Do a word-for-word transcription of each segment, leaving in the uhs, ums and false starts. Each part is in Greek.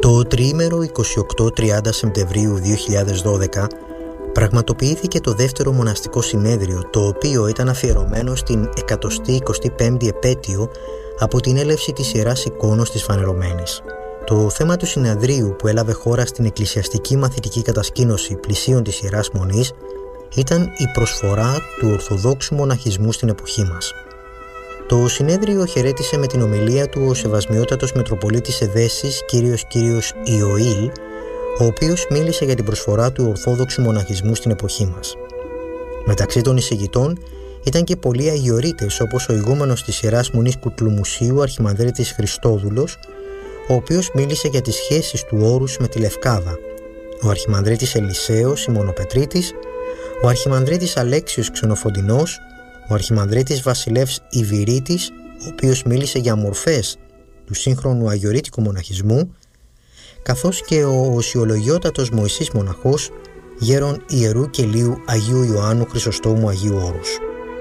Το τριήμερο είκοσι οκτώ τριάντα Σεπτεμβρίου δύο χιλιάδες δώδεκα πραγματοποιήθηκε το δεύτερο μοναστικό συνέδριο, το οποίο ήταν αφιερωμένο στην εκατοστή εικοστή πέμπτη επέτειο από την έλευση της Ιεράς Εικόνος της Φανερωμένης. Το θέμα του συνεδρίου, που έλαβε χώρα στην εκκλησιαστική μαθητική κατασκήνωση πλησίων της Ιεράς Μονής, ήταν η προσφορά του Ορθοδόξου μοναχισμού στην εποχή μας. Το συνέδριο χαιρέτησε με την ομιλία του ο Σεβασμιότατος Μητροπολίτης Εδέσης κύριος κύριος Ιωήλ, ο οποίος μίλησε για την προσφορά του Ορθόδοξου μοναχισμού στην εποχή μας. Μεταξύ των εισηγητών ήταν και πολλοί αγιορείτες, όπως ο ηγούμενος της Ιεράς Μονής Κουτλουμουσίου, Αρχιμανδρίτης Χριστόδουλος, ο οποίος μίλησε για τις σχέσεις του Όρους με τη Λευκάδα, ο Αρχιμανδρίτης Ελισέος Ημονοπετρίτης, ο Αρχιμανδρίτης Αλέξιος Ξενοφοντινός, ο Αρχιμανδρίτης Βασιλεύς Ιβηρίτης, ο οποίος μίλησε για μορφές του σύγχρονου αγιορείτικου μοναχισμού, καθώς και ο οσιολογιότατος Μωυσής Μοναχός, γέρον Ιερού Κελίου Αγίου Ιωάννου Χρυσοστόμου Αγίου Όρους.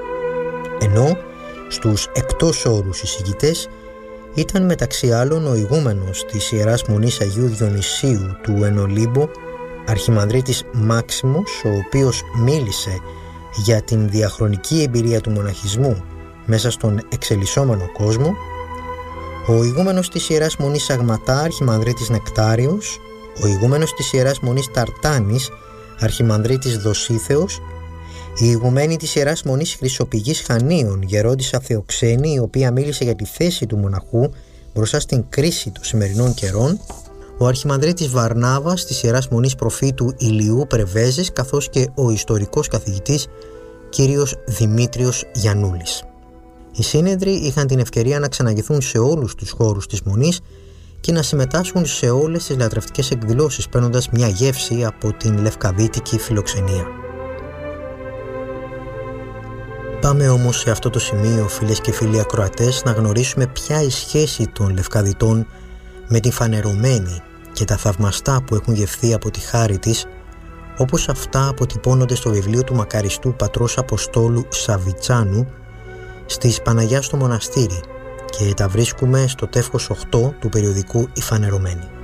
Ενώ στους εκτός όρους εισηγητές ήταν μεταξύ άλλων ο ηγούμενος της Ιεράς Μονής Αγίου Διονυσίου του Ενολύμπο, Αρχιμανδρίτης Μάξιμος, ο οποίος μίλησε για την διαχρονική εμπειρία του μοναχισμού μέσα στον εξελισσόμενο κόσμο, ο ηγούμενος της Ιεράς Μονής Αγματά, Αρχιμανδρίτης Νεκτάριος, ο ηγούμενος της Ιεράς Μονής Ταρτάνης, Αρχιμανδρίτης Δοσίθεος, η ηγουμένη της Ιεράς Μονής Χρυσοπηγής Χανίων, Γερόντισσα Θεοξένη, η οποία μίλησε για τη θέση του μοναχού μπροστά στην κρίση των σημερινών καιρών, ο Αρχιμανδρίτης Βαρνάβας της Ιεράς Μονής Προφήτου Ηλιού Πρεβέζης, καθώς και ο ιστορικός καθηγητής κύριος Δημήτριος Γιαννούλης. Οι σύνεδροι είχαν την ευκαιρία να ξαναγηθούν σε όλους τους χώρους της Μονής και να συμμετάσχουν σε όλες τις λατρευτικές εκδηλώσεις, παίρνοντας μια γεύση από την λευκαδίτικη φιλοξενία. Πάμε όμως σε αυτό το σημείο, φίλες και φίλοι ακροατές, να γνωρίσουμε ποια η σχέση των λευκαδιτών με την Φανερωμένη και τα θαυμαστά που έχουν γευθεί από τη χάρη της, όπως αυτά αποτυπώνονται στο βιβλίο του μακαριστού πατρός Αποστόλου Σαβιτσάνου στις Παναγιά στο Μοναστήρι, και τα βρίσκουμε στο τεύχος οκτώ του περιοδικού «Η Φανερωμένη».